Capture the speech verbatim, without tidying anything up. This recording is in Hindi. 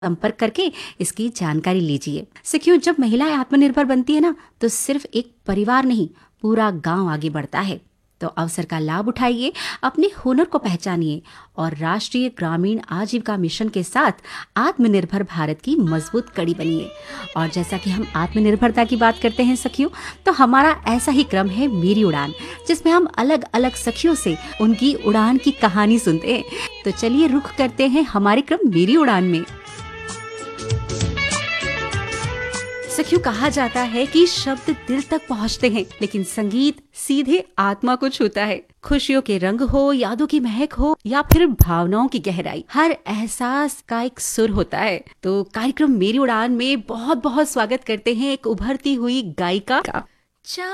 संपर्क करके इसकी जानकारी लीजिए। सखियों, जब महिलाएं आत्मनिर्भर बनती है ना, तो सिर्फ एक परिवार नहीं, पूरा गांव आगे बढ़ता है। तो अवसर का लाभ उठाइए, अपने हुनर को पहचानिए और राष्ट्रीय ग्रामीण आजीविका मिशन के साथ आत्मनिर्भर भारत की मजबूत कड़ी बनिए। और जैसा कि हम आत्मनिर्भरता की बात करते हैं सखियों, तो हमारा ऐसा ही क्रम है मेरी उड़ान, जिसमें हम अलग अलग सखियों से उनकी उड़ान की कहानी सुनते हैं। तो चलिए रुख करते हैं हमारे क्रम मेरी उड़ान में। सखियों, कहा जाता है कि शब्द दिल तक पहुंचते हैं, लेकिन संगीत सीधे आत्मा को छूता है। खुशियों के रंग हो, यादों की महक हो, या फिर भावनाओं की गहराई, हर एहसास का एक सुर होता है। तो कार्यक्रम मेरी उड़ान में बहुत बहुत स्वागत करते हैं एक उभरती हुई गायिका का।